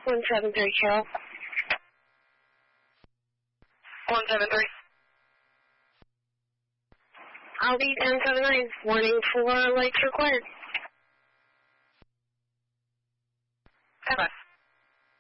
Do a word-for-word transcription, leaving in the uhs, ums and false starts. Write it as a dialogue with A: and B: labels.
A: one seven three, Carol.
B: one seven three.
A: I'll be ten seven nine. Warning for lights required.
B: Bye-bye.